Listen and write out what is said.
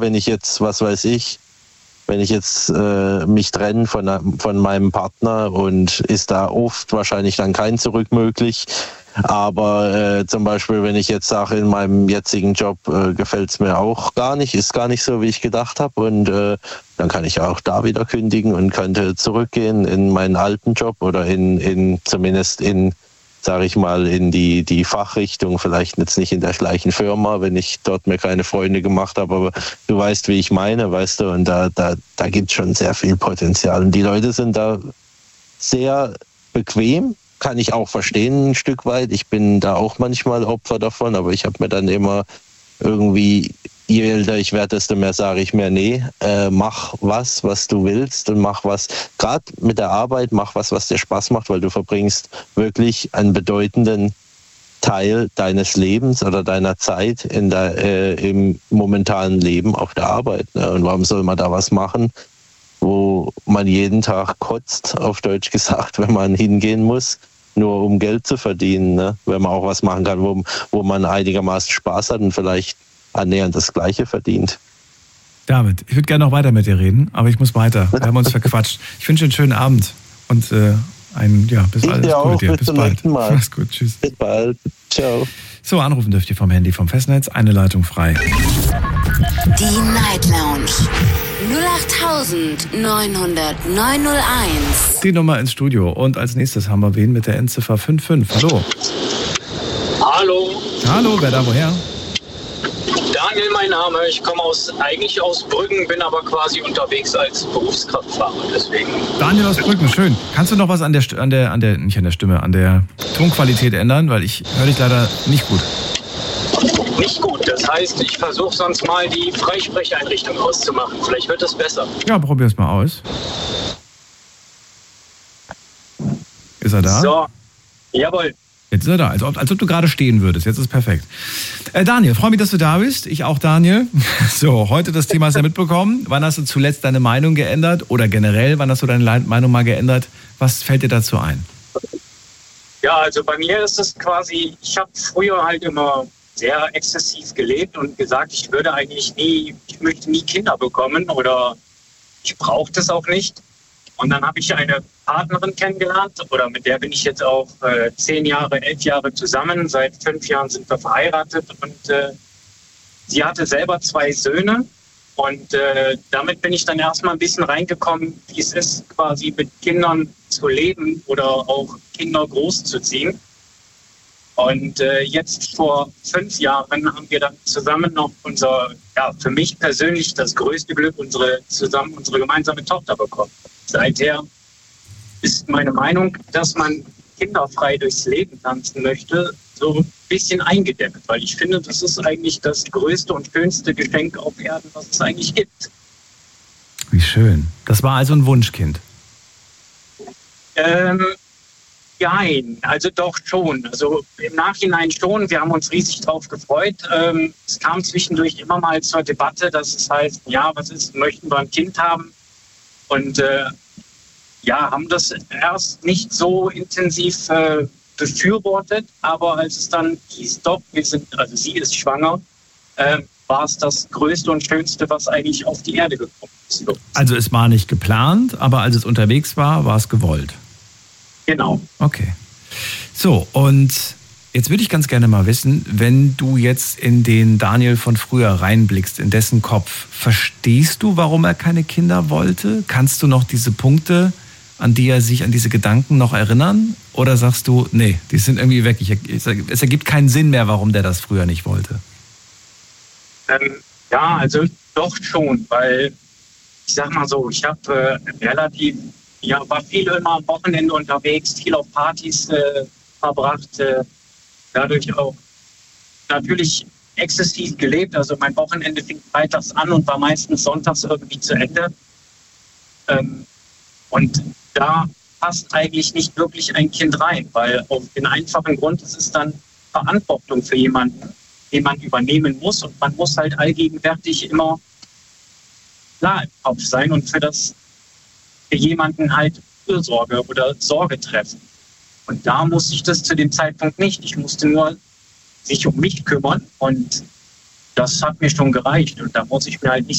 wenn ich jetzt, was weiß ich, wenn ich jetzt mich trenne von meinem Partner, und ist da oft wahrscheinlich dann kein Zurück möglich. Aber zum Beispiel, wenn ich jetzt sage, in meinem jetzigen Job gefällt es mir auch gar nicht, ist gar nicht so, wie ich gedacht habe. Und dann kann ich auch da wieder kündigen und könnte zurückgehen in meinen alten Job oder zumindest in, sage ich mal, in die Fachrichtung, vielleicht jetzt nicht in der gleichen Firma, wenn ich dort mir keine Freunde gemacht habe, aber du weißt, wie ich meine, weißt du, und da gibt es schon sehr viel Potenzial. Und die Leute sind da sehr bequem, kann ich auch verstehen ein Stück weit. Ich bin da auch manchmal Opfer davon, aber ich habe mir dann immer irgendwie, je älter ich werde, desto mehr sage ich mir, nee, mach was du willst, und mach was, gerade mit der Arbeit, mach was dir Spaß macht, weil du verbringst wirklich einen bedeutenden Teil deines Lebens oder deiner Zeit im momentanen Leben auf der Arbeit. Ne? Und warum soll man da was machen, wo man jeden Tag kotzt, auf Deutsch gesagt, wenn man hingehen muss, nur um Geld zu verdienen, ne? Wenn man auch was machen kann, wo man einigermaßen Spaß hat und vielleicht annähernd das Gleiche verdient. David, ich würde gerne noch weiter mit dir reden, aber ich muss weiter. Wir haben uns verquatscht. Ich wünsche dir einen schönen Abend und bis alles gut dir. Bis bald. Mal. Mach's gut, tschüss. Bis bald. Ciao. So, anrufen dürft ihr vom Handy vom Festnetz. Eine Leitung frei. Die Night Lounge 08900901. Die Nummer ins Studio. Und als nächstes haben wir wen mit der Endziffer 55. Hallo. Hallo. Hallo, wer da woher? Daniel, mein Name. Ich komme eigentlich aus Brüggen, bin aber quasi unterwegs als Berufskraftfahrer. Deswegen. Daniel aus Brüggen, schön. Kannst du noch was an der Tonqualität ändern? Weil ich höre dich leider nicht gut. Nicht gut. Das heißt, ich versuche sonst mal die Freisprecheinrichtung auszumachen. Vielleicht wird es besser. Ja, probier's mal aus. Ist er da? So. Jawohl. Jetzt ist er da, als ob du gerade stehen würdest. Jetzt ist perfekt. Daniel, freue mich, dass du da bist. Ich auch, Daniel. So, heute das Thema hast du ja mitbekommen. Wann hast du zuletzt deine Meinung geändert? Oder generell, wann hast du deine Meinung mal geändert? Was fällt dir dazu ein? Ja, also bei mir ist es quasi, ich habe früher halt immer sehr exzessiv gelebt und gesagt, ich möchte nie Kinder bekommen oder ich brauche das auch nicht. Und dann habe ich eine Partnerin kennengelernt, oder mit der bin ich jetzt auch 11 Jahre zusammen. Seit 5 Jahren sind wir verheiratet, und sie hatte selber 2 Söhne. Und damit bin ich dann erstmal ein bisschen reingekommen, wie es ist, quasi mit Kindern zu leben oder auch Kinder großzuziehen. Und jetzt vor 5 Jahren haben wir dann zusammen noch für mich persönlich das größte Glück, unsere gemeinsame Tochter bekommen. Seither ist meine Meinung, dass man kinderfrei durchs Leben tanzen möchte, so ein bisschen eingedämmt, weil ich finde, das ist eigentlich das größte und schönste Geschenk auf Erden, was es eigentlich gibt. Wie schön. Das war also ein Wunschkind? Nein, also doch schon. Also im Nachhinein schon. Wir haben uns riesig drauf gefreut. Es kam zwischendurch immer mal zur Debatte, dass es heißt, ja, möchten wir ein Kind haben? Und haben das erst nicht so intensiv befürwortet, aber als es dann hieß, doch, sie ist schwanger, war es das Größte und Schönste, was eigentlich auf die Erde gekommen ist. Also es war nicht geplant, aber als es unterwegs war, war es gewollt. Genau. Okay. So, und jetzt würde ich ganz gerne mal wissen, wenn du jetzt in den Daniel von früher reinblickst, in dessen Kopf, verstehst du, warum er keine Kinder wollte? Kannst du noch diese Punkte, an diese Gedanken noch erinnern? Oder sagst du, nee, die sind irgendwie weg. Es ergibt keinen Sinn mehr, warum der das früher nicht wollte. Also doch schon, weil ich sag mal so, ich habe war viel immer am Wochenende unterwegs, viel auf Partys verbracht, dadurch auch natürlich exzessiv gelebt. Also mein Wochenende fing freitags an und war meistens sonntags irgendwie zu Ende. Und da passt eigentlich nicht wirklich ein Kind rein, weil auf den einfachen Grund, es ist dann Verantwortung für jemanden, den man übernehmen muss, und man muss halt allgegenwärtig immer klar im Kopf sein und für jemanden halt Fürsorge oder Sorge treffen. Und da musste ich das zu dem Zeitpunkt nicht. Ich musste nur sich um mich kümmern, und das hat mir schon gereicht. Und da muss ich mir halt nicht